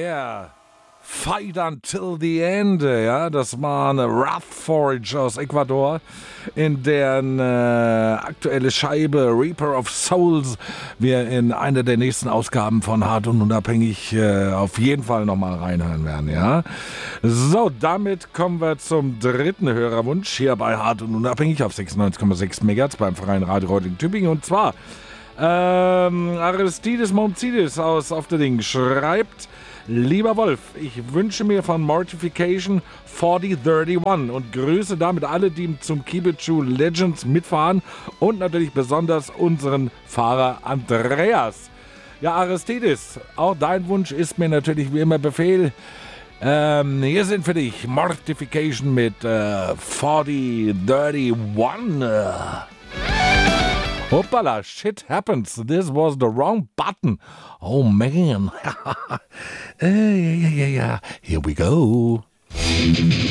Yeah. Fight Until the End, ja, das war eine Wrathforge aus Ecuador, in deren aktuelle Scheibe Reaper of Souls wir in einer der nächsten Ausgaben von Hart und Unabhängig auf jeden Fall nochmal reinhören werden, ja. So, damit kommen wir zum dritten Hörerwunsch hier bei Hart und Unabhängig auf 96,6 MHz beim Freien Radio Reutlingen Tübingen, und zwar Aristides Momzidis aus Auf der Ding schreibt: Lieber Wolf, ich wünsche mir von Mortification 4031 und grüße damit alle, die zum Kibichu Legends mitfahren und natürlich besonders unseren Fahrer Andreas. Ja, Aristides, auch dein Wunsch ist mir natürlich wie immer Befehl. Hier sind für dich Mortification mit 4031. Hoppala, shit happens. This was the wrong button. Oh, man. Yeah. Here we go.